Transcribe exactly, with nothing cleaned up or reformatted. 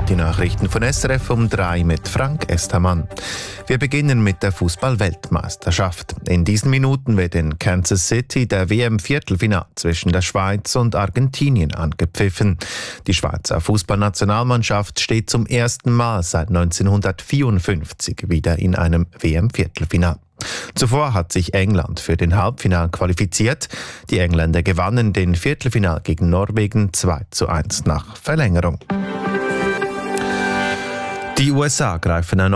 Die Nachrichten von S R F um drei mit Frank Estermann. Wir beginnen mit der Fußball-Weltmeisterschaft. In diesen Minuten wird in Kansas City der W M-Viertelfinal zwischen der Schweiz und Argentinien angepfiffen. Die Schweizer Fußballnationalmannschaft steht zum ersten Mal seit neunzehnhundertvierundfünfzig wieder in einem W M-Viertelfinal. Zuvor hat sich England für den Halbfinal qualifiziert. Die Engländer gewannen den Viertelfinal gegen Norwegen zwei zu eins nach Verlängerung. Die U S A greifen erneut